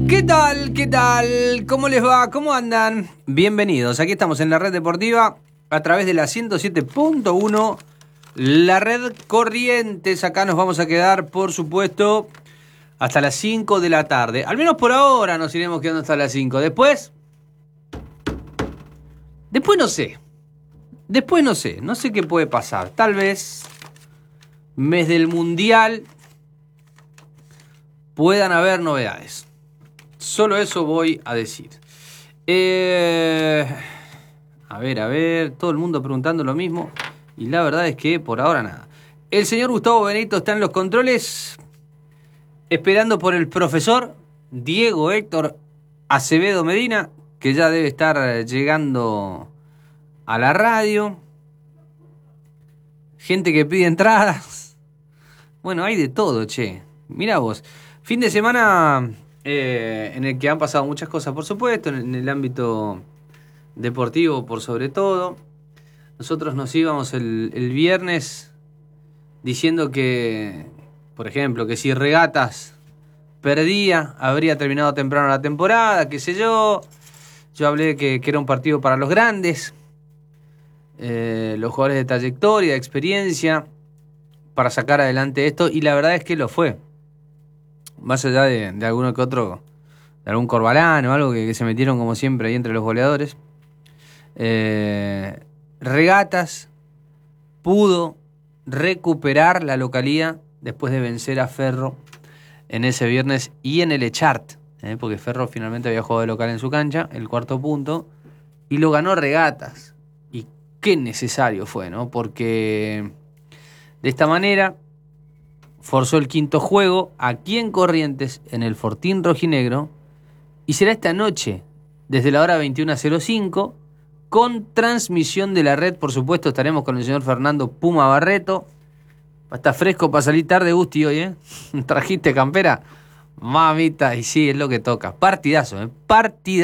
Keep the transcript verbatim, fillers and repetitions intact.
¿Qué tal? ¿Qué tal? ¿Cómo les va? ¿Cómo andan? Bienvenidos. Aquí estamos en la Red Deportiva a través de la ciento siete punto uno, la Red Corrientes. Acá nos vamos a quedar, por supuesto, hasta las cinco de la tarde. Al menos por ahora nos iremos quedando hasta las cinco. Después... Después no sé. Después no sé. No sé qué puede pasar. Tal vez, mes del Mundial, puedan haber novedades. Solo eso voy a decir. Eh, a ver, a ver. Todo el mundo preguntando lo mismo. Y la verdad es que por ahora nada. El señor Gustavo Benito está en los controles, esperando por el profesor Diego Héctor Acevedo Medina, que ya debe estar llegando a la radio. Gente que pide entradas. Bueno, hay de todo, che. Mirá vos. Fin de semana... Eh, en el que han pasado muchas cosas, por supuesto, en, en el ámbito deportivo por sobre todo. Nosotros nos íbamos el, el viernes diciendo que, por ejemplo, que si Regatas perdía, habría terminado temprano la temporada, qué sé yo. Yo hablé que, que era un partido para los grandes, eh, los jugadores de trayectoria, de experiencia, para sacar adelante esto, y la verdad es que lo fue. Más allá de, de alguno que otro, de algún Corbalán o algo que, que se metieron como siempre ahí entre los goleadores. Eh, Regatas pudo recuperar la localía después de vencer a Ferro en ese viernes y en el Echart, eh, porque Ferro finalmente había jugado de local en su cancha, el cuarto punto, y lo ganó Regatas. Y qué necesario fue, ¿no? Porque de esta manera forzó el quinto juego aquí en Corrientes, en el Fortín Rojinegro, y será esta noche, desde la hora veintiuno cero cinco, con transmisión de la red. Por supuesto, estaremos con el señor Fernando Puma Barreto. Está fresco para salir tarde, Gusti, hoy, ¿eh? ¿Trajiste campera? Mamita, y sí, es lo que toca. Partidazo, ¿eh? Partidazo.